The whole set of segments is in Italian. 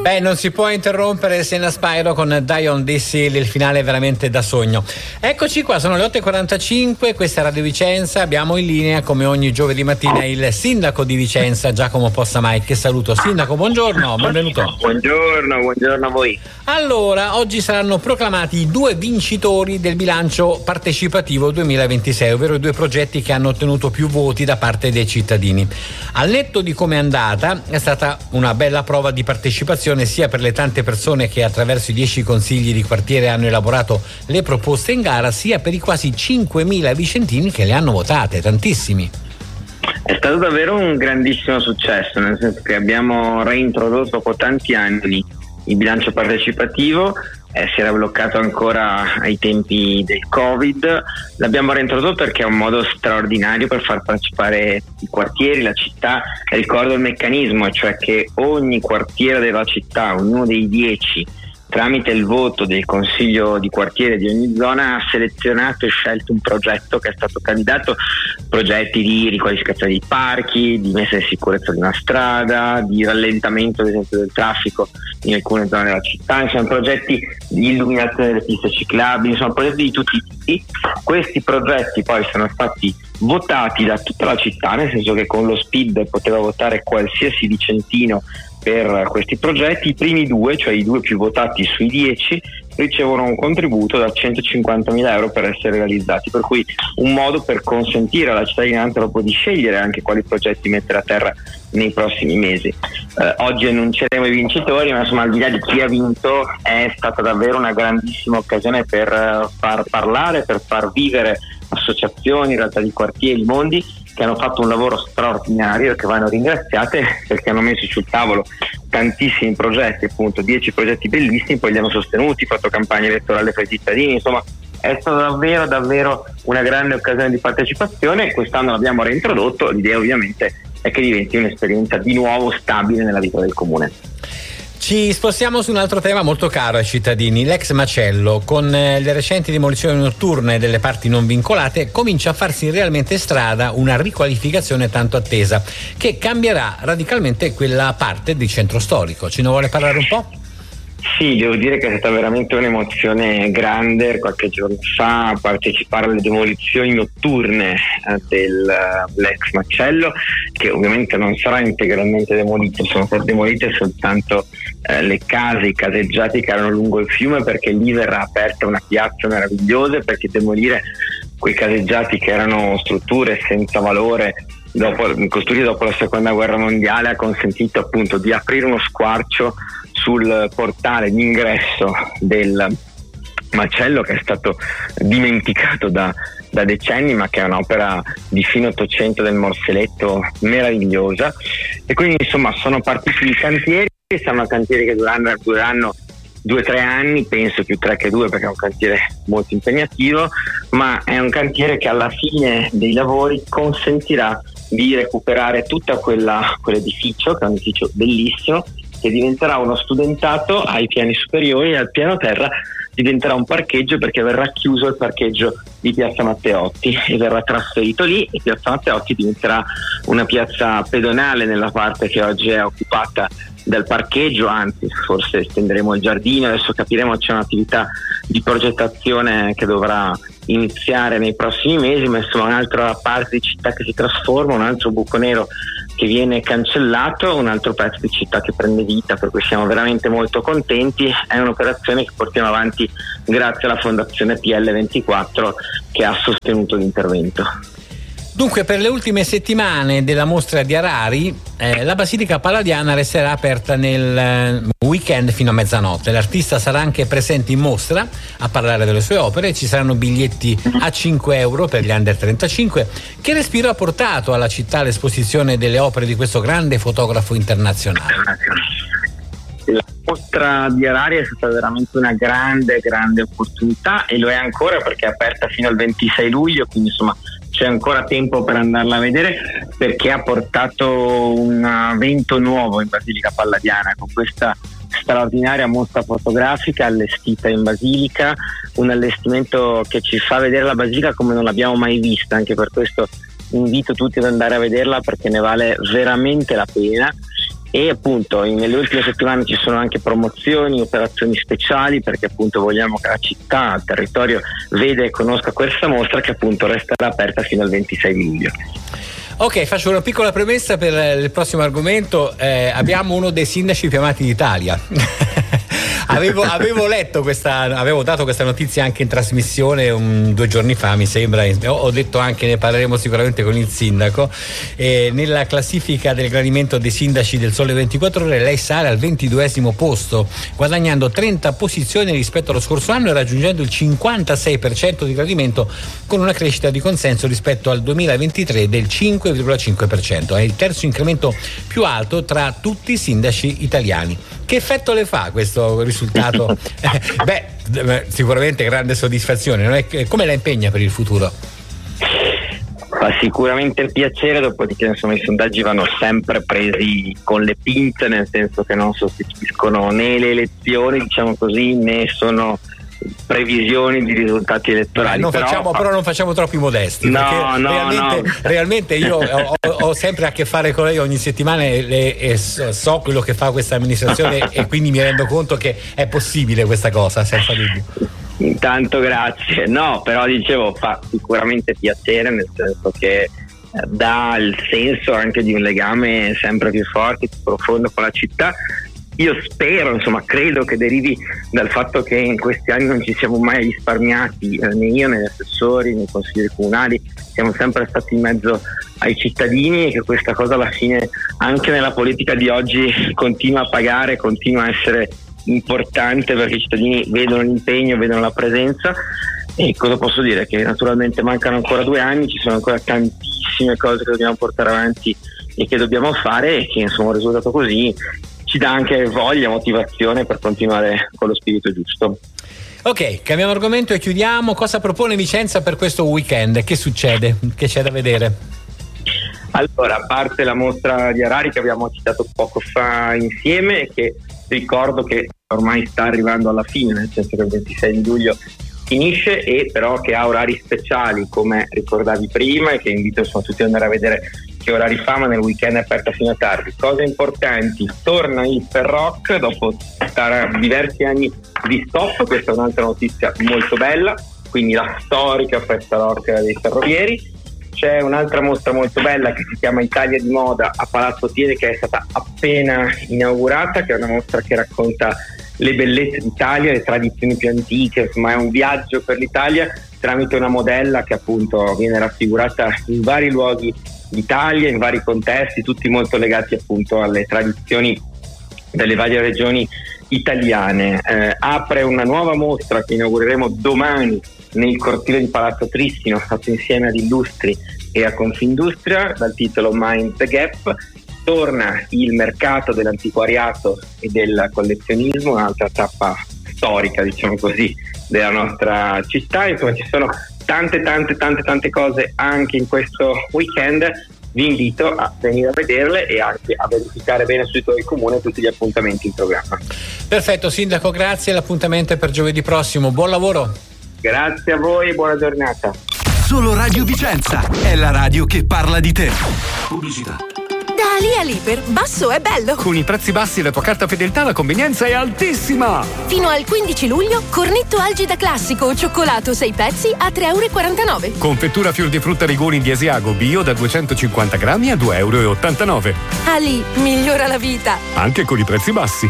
Beh, non si può interrompere Siena Spyro con Die on This Hill, il finale è veramente da sogno. Eccoci qua, sono le 8:45, questa è Radio Vicenza, abbiamo in linea come ogni giovedì mattina il sindaco di Vicenza, Giacomo Possamai, che saluto. Sindaco, buongiorno, benvenuto. Buongiorno a voi. Allora, oggi saranno proclamati i 2 vincitori del bilancio partecipativo 2026, ovvero i 2 progetti che hanno ottenuto più voti da parte dei cittadini. Al netto di come è andata, è stata una bella prova di partecipazione sia per le tante persone che attraverso i 10 consigli di quartiere hanno elaborato le proposte in gara, sia per i quasi 5.000 vicentini che le hanno votate, tantissimi. È stato davvero un grandissimo successo, nel senso che abbiamo reintrodotto dopo tanti anni il bilancio partecipativo, si era bloccato ancora ai tempi del Covid, l'abbiamo reintrodotto perché è un modo straordinario per far partecipare i quartieri, la città. Ricordo il meccanismo, cioè che ogni quartiere della città, ognuno dei 10, tramite il voto del consiglio di quartiere di ogni zona, ha selezionato e scelto un progetto che è stato candidato, progetti di riqualificazione di parchi, di messa in sicurezza di una strada, di rallentamento ad esempio del traffico in alcune zone della città, insomma progetti di illuminazione delle piste ciclabili, insomma progetti di tutti i tipi. Questi progetti poi sono stati votati da tutta la città, nel senso che con lo SPID poteva votare qualsiasi vicentino per questi progetti. I primi 2, cioè i 2 più votati sui 10, ricevono un contributo da 150.000 euro per essere realizzati, per cui un modo per consentire alla cittadinanza proprio di scegliere anche quali progetti mettere a terra nei prossimi mesi. Oggi annunceremo i vincitori, ma insomma al di là di chi ha vinto è stata davvero una grandissima occasione per far parlare, per far vivere associazioni, realtà di quartieri, mondi che hanno fatto un lavoro straordinario e che vanno ringraziate perché hanno messo sul tavolo tantissimi progetti, appunto 10 progetti bellissimi, poi li hanno sostenuti, fatto campagna elettorale per i cittadini, insomma è stata davvero una grande occasione di partecipazione. Quest'anno l'abbiamo reintrodotto, l'idea ovviamente è che diventi un'esperienza di nuovo stabile nella vita del comune. Ci spostiamo su un altro tema molto caro ai cittadini, l'ex macello. Con le recenti demolizioni notturne delle parti non vincolate comincia a farsi realmente strada una riqualificazione tanto attesa che cambierà radicalmente quella parte di centro storico. Ce ne vuole parlare un po'? Sì, devo dire che è stata veramente un'emozione grande qualche giorno fa partecipare alle demolizioni notturne dell'ex macello, che ovviamente non sarà integralmente demolito, sono state demolite soltanto le case, i caseggiati che erano lungo il fiume, perché lì verrà aperta una piazza meravigliosa, perché demolire quei caseggiati che erano strutture senza valore costruite dopo la seconda guerra mondiale ha consentito appunto di aprire uno squarcio sul portale d'ingresso del macello, che è stato dimenticato da decenni, ma che è un'opera di fine Ottocento del morseletto meravigliosa. E quindi insomma sono partiti i cantieri, saranno cantieri che dureranno 2-3 anni, penso più 3 che 2 perché è un cantiere molto impegnativo, ma è un cantiere che alla fine dei lavori consentirà di recuperare tutta quell'edificio, che è un edificio bellissimo, che diventerà uno studentato ai piani superiori, e al piano terra diventerà un parcheggio, perché verrà chiuso il parcheggio di Piazza Matteotti e verrà trasferito lì, e Piazza Matteotti diventerà una piazza pedonale nella parte che oggi è occupata dal parcheggio, anzi forse estenderemo il giardino, adesso capiremo, c'è un'attività di progettazione che dovrà iniziare nei prossimi mesi, ma insomma un'altra parte di città che si trasforma, un altro buco nero che viene cancellato, un altro pezzo di città che prende vita, per cui siamo veramente molto contenti. È un'operazione che portiamo avanti grazie alla Fondazione PL24 che ha sostenuto l'intervento. Dunque, per le ultime settimane della mostra di Harari, la Basilica Palladiana resterà aperta nel weekend fino a mezzanotte. L'artista sarà anche presente in mostra a parlare delle sue opere. Ci saranno biglietti a 5 euro per gli under 35. Che respiro ha portato alla città l'esposizione delle opere di questo grande fotografo internazionale? La mostra di Harari è stata veramente una grande opportunità, e lo è ancora perché è aperta fino al 26 luglio, quindi insomma c'è ancora tempo per andarla a vedere, perché ha portato un vento nuovo in Basilica Palladiana con questa straordinaria mostra fotografica allestita in Basilica, un allestimento che ci fa vedere la Basilica come non l'abbiamo mai vista. Anche per questo invito tutti ad andare a vederla, perché ne vale veramente la pena. e appunto nelle ultime settimane ci sono anche promozioni, operazioni speciali, perché appunto vogliamo che la città, il territorio veda e conosca questa mostra, che appunto resterà aperta fino al 26 luglio. Ok, faccio una piccola premessa per il prossimo argomento. Abbiamo uno dei sindaci più amati d'Italia. Avevo dato questa notizia anche in trasmissione 2 giorni fa, mi sembra. Ho detto anche, ne parleremo sicuramente con il sindaco. Nella classifica del gradimento dei sindaci del Sole 24 Ore lei sale al 22esimo posto, guadagnando 30 posizioni rispetto allo scorso anno e raggiungendo il 56% di gradimento, con una crescita di consenso rispetto al 2023 del 5,5%. È il terzo incremento più alto tra tutti i sindaci italiani. Che effetto le fa questo risultato? Sicuramente grande soddisfazione, non è? Come la impegna per il futuro? Fa sicuramente il piacere, dopodiché insomma i sondaggi vanno sempre presi con le pinze, nel senso che non sostituiscono né le elezioni, diciamo così, né sono previsioni di risultati elettorali. Però non facciamo troppi modesti. Realmente io ho sempre a che fare con lei ogni settimana e so quello che fa questa amministrazione e quindi mi rendo conto che è possibile questa cosa, senza dubbio. Intanto grazie. No, però dicevo, fa sicuramente piacere, nel senso che dà il senso anche di un legame sempre più forte, più profondo con la città. Io spero, insomma, credo che derivi dal fatto che in questi anni non ci siamo mai risparmiati, né io né gli assessori, né i consiglieri comunali, siamo sempre stati in mezzo ai cittadini, e che questa cosa alla fine anche nella politica di oggi continua a pagare, continua a essere importante, perché i cittadini vedono l'impegno, vedono la presenza. E cosa posso dire? Che naturalmente mancano ancora 2 anni, ci sono ancora tantissime cose che dobbiamo portare avanti e che dobbiamo fare, e che insomma un risultato così ci dà anche voglia, motivazione per continuare con lo spirito giusto. Ok, cambiamo argomento e chiudiamo. Cosa propone Vicenza per questo weekend? Che succede? Che c'è da vedere? Allora, a parte la mostra di Harari che abbiamo citato poco fa insieme, che ricordo che ormai sta arrivando alla fine, nel senso che il 26 di luglio finisce, e però che ha orari speciali, come ricordavi prima, e che invito insomma tutti ad andare a vedere che orari fa, ma nel weekend è aperta fino a tardi. Cose importanti: torna il Ferroc dopo diversi anni di stop, questa è un'altra notizia molto bella, quindi la storica festa rock dei ferrovieri. C'è un'altra mostra molto bella che si chiama Italia di Moda a Palazzo Tiene, che è stata appena inaugurata, che è una mostra che racconta le bellezze d'Italia, le tradizioni più antiche, insomma è un viaggio per l'Italia tramite una modella che appunto viene raffigurata in vari luoghi d'Italia, in vari contesti, tutti molto legati appunto alle tradizioni delle varie regioni italiane. Apre una nuova mostra che inaugureremo domani nel cortile di Palazzo Trissino, fatto insieme ad Illustri e a Confindustria, dal titolo Mind the Gap. Torna il mercato dell'antiquariato e del collezionismo, un'altra tappa storica, diciamo così, della nostra città. Insomma, ci sono tante cose anche in questo weekend. Vi invito a venire a vederle e anche a verificare bene sui tuoi comuni tutti gli appuntamenti in programma. Perfetto, Sindaco, grazie. L'appuntamento è per giovedì prossimo. Buon lavoro. Grazie a voi e buona giornata. Solo Radio Vicenza è la radio che parla di te. Pubblicità. Da Ali all'Iper, basso è bello. Con i prezzi bassi e la tua carta fedeltà la convenienza è altissima. Fino al 15 luglio, cornetto Algida classico o cioccolato 6 pezzi a €3,49. Confettura fior di frutta Rigoni di Asiago bio da 250 grammi a €2,89. Ali, migliora la vita. Anche con i prezzi bassi.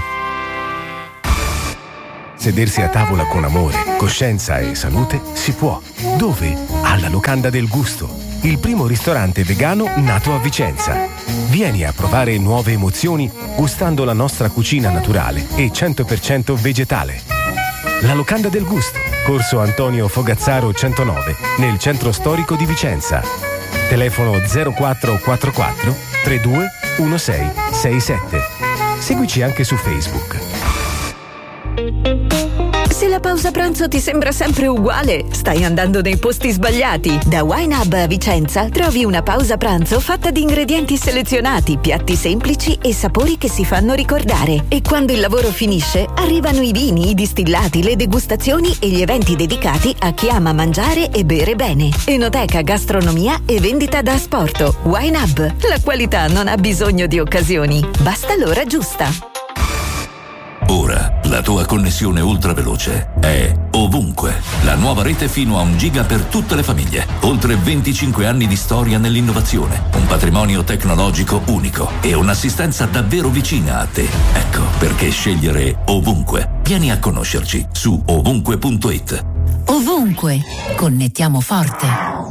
Sedersi a tavola con amore, coscienza e salute si può. Dove? Alla Locanda del Gusto, il primo ristorante vegano nato a Vicenza. Vieni a provare nuove emozioni gustando la nostra cucina naturale e 100% vegetale. La Locanda del Gusto, Corso Antonio Fogazzaro 109, nel centro storico di Vicenza. Telefono 0444 32 1667. Seguici anche su Facebook. Se la pausa pranzo ti sembra sempre uguale, stai andando nei posti sbagliati. Da Wine Hub a Vicenza trovi una pausa pranzo fatta di ingredienti selezionati, piatti semplici e sapori che si fanno ricordare. E quando il lavoro finisce, arrivano i vini, i distillati, le degustazioni e gli eventi dedicati a chi ama mangiare e bere bene. Enoteca, gastronomia e vendita da asporto. Wine Hub. La qualità non ha bisogno di occasioni, basta l'ora giusta. Ora la tua connessione ultraveloce è ovunque. La nuova rete fino a 1 giga per tutte le famiglie. Oltre 25 anni di storia nell'innovazione, un patrimonio tecnologico unico e un'assistenza davvero vicina a te. Ecco perché scegliere ovunque. Vieni a conoscerci su ovunque.it. Ovunque, connettiamo forte.